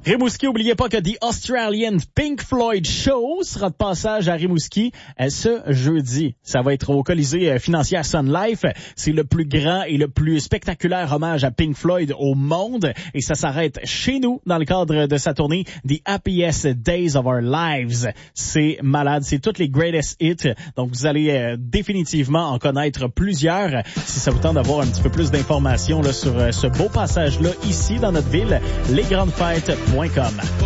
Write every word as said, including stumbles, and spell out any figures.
Rimouski, oubliez pas que The Australian Pink Floyd Show sera de passage à Rimouski euh, ce jeudi. Ça va être au Colisée euh, financière Sun Life. C'est le plus grand et le plus spectaculaire hommage à Pink Floyd au monde. Et ça s'arrête chez nous dans le cadre de sa tournée The Happiest Days of Our Lives. C'est malade. C'est toutes les greatest hits. Donc, vous allez euh, définitivement en connaître plusieurs. Si ça vous tente d'avoir un petit peu plus d'informations là, sur euh, ce beau passage-là ici dans notre ville, les grandes fêtes point com.